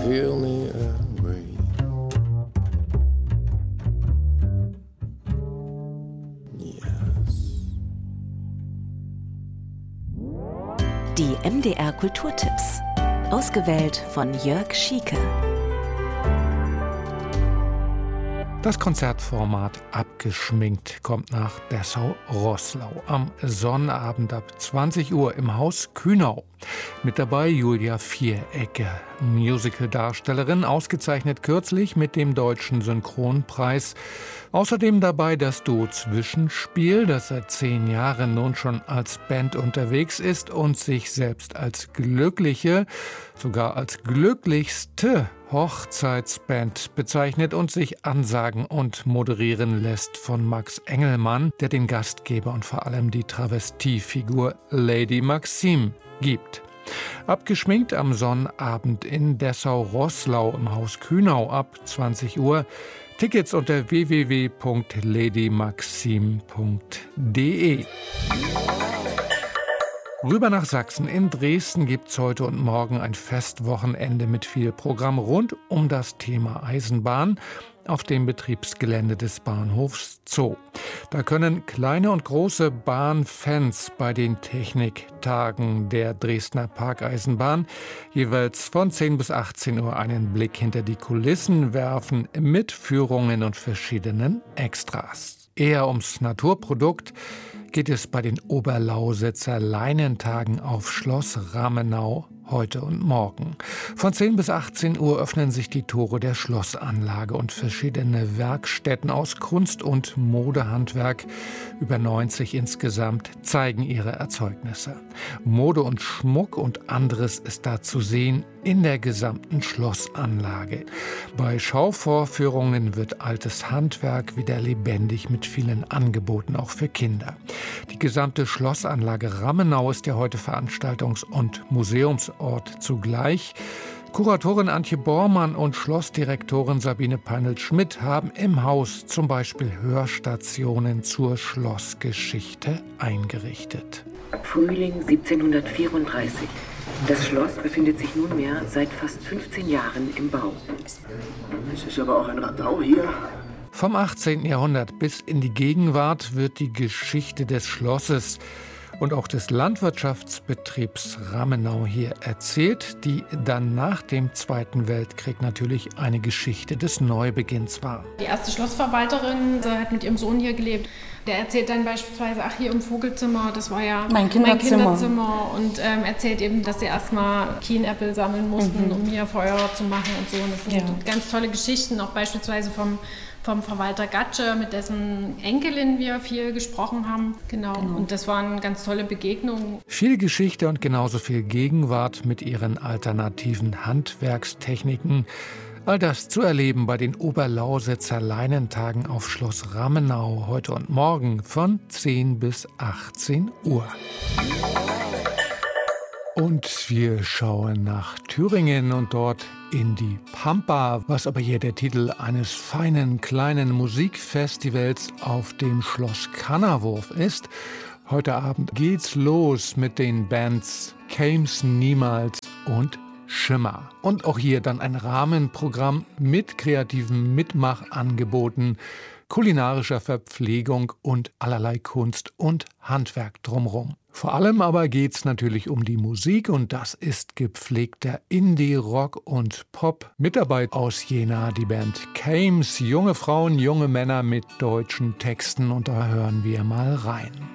heal me and breathe. Yes. Die MDR Kulturtipps. Ausgewählt von Jörg Schieke. Das Konzertformat Abgeschminkt kommt nach Dessau-Roßlau am Sonnabend ab 20 Uhr im Haus Kühnau. Mit dabei Julia Vierecke, Musical-Darstellerin, ausgezeichnet kürzlich mit dem Deutschen Synchronpreis. Außerdem dabei das Duo Zwischenspiel, das seit 10 Jahren nun schon als Band unterwegs ist und sich selbst als glückliche, sogar als glücklichste Hochzeitsband bezeichnet und sich ansagen und moderieren lässt von Max Engelmann, der den Gastgeber und vor allem die Travestiefigur Lady Maxime gibt. Abgeschminkt am Sonnabend in Dessau-Roßlau im Haus Kühnau ab 20 Uhr. Tickets unter www.ladymaxime.de. Rüber nach Sachsen. In Dresden gibt es heute und morgen ein Festwochenende mit viel Programm rund um das Thema Eisenbahn auf dem Betriebsgelände des Bahnhofs Zoo. Da können kleine und große Bahnfans bei den Techniktagen der Dresdner Parkeisenbahn jeweils von 10 bis 18 Uhr einen Blick hinter die Kulissen werfen mit Führungen und verschiedenen Extras. Eher ums Naturprodukt geht es bei den Oberlausitzer Leinentagen auf Schloss Ramenau heute und morgen. Von 10 bis 18 Uhr öffnen sich die Tore der Schlossanlage und verschiedene Werkstätten aus Kunst- und Modehandwerk, über 90 insgesamt, zeigen ihre Erzeugnisse. Mode und Schmuck und anderes ist da zu sehen in der gesamten Schlossanlage. Bei Schauvorführungen wird altes Handwerk wieder lebendig mit vielen Angeboten, auch für Kinder. Die gesamte Schlossanlage Ramenau ist ja heute Veranstaltungs- und Museumsort zugleich. Kuratorin Antje Bormann und Schlossdirektorin Sabine Peinl-Schmidt haben im Haus zum Beispiel Hörstationen zur Schlossgeschichte eingerichtet. Frühling 1734. Das Schloss befindet sich nunmehr seit fast 15 Jahren im Bau. Es ist aber auch ein Radau hier. Vom 18. Jahrhundert bis in die Gegenwart wird die Geschichte des Schlosses und auch des Landwirtschaftsbetriebs Ramenau hier erzählt, die dann nach dem Zweiten Weltkrieg natürlich eine Geschichte des Neubeginns war. Die erste Schlossverwalterin hat mit ihrem Sohn hier gelebt. Der erzählt dann beispielsweise, ach, hier im Vogelzimmer, das war ja mein Kinderzimmer. Und erzählt eben, dass sie erstmal Kienäpfel sammeln mussten, um hier Feuer zu machen und so. Und das sind ganz tolle Geschichten, auch beispielsweise vom Verwalter Gatsche, mit dessen Enkelin wir viel gesprochen haben. Genau. Und das waren ganz tolle Begegnungen. Viel Geschichte und genauso viel Gegenwart mit ihren alternativen Handwerkstechniken. All das zu erleben bei den Oberlausitzer Leinentagen auf Schloss Ramenau heute und morgen von 10 bis 18 Uhr. Und wir schauen nach Thüringen und dort in die Pampa, was aber hier der Titel eines feinen kleinen Musikfestivals auf dem Schloss Kannerwurf ist. Heute Abend geht's los mit den Bands Käm's Niemals und Schimmer. Und auch hier dann ein Rahmenprogramm mit kreativen Mitmachangeboten, kulinarischer Verpflegung und allerlei Kunst und Handwerk drumherum. Vor allem aber geht's natürlich um die Musik und das ist gepflegter Indie, Rock und Pop. Mit dabei aus Jena die Band Käm's, junge Frauen, junge Männer mit deutschen Texten und da hören wir mal rein.